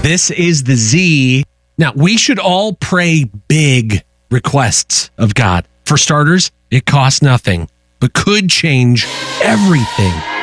This is the Z. Now, we should all pray big requests of God. For starters, it costs nothing, but could change everything.